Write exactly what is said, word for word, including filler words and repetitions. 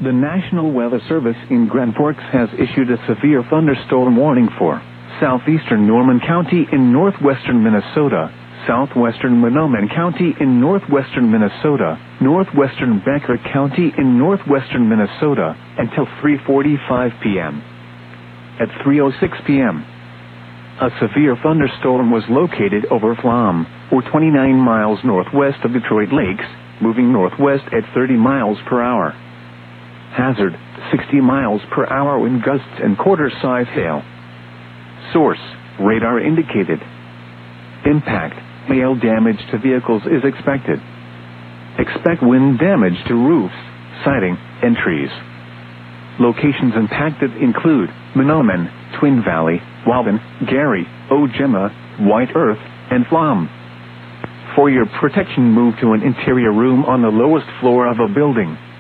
The National Weather Service in Grand Forks has issued a severe thunderstorm warning for southeastern Norman County in northwestern Minnesota, southwestern Mahnomen County in northwestern Minnesota, northwestern Becker County in northwestern Minnesota, until three forty-five p m At three oh six p m, a severe thunderstorm was located over Flom, or twenty-nine miles northwest of Detroit Lakes, moving northwest at thirty miles per hour. Hazard, sixty miles per hour wind gusts and quarter-size hail. Source, radar indicated. Impact, hail damage to vehicles is expected. Expect wind damage to roofs, siding, and trees. Locations impacted include Mahnomen, Twin Valley, Walden, Gary, Ojema, White Earth, and Flom. For your protection, move to an interior room on the lowest floor of a building.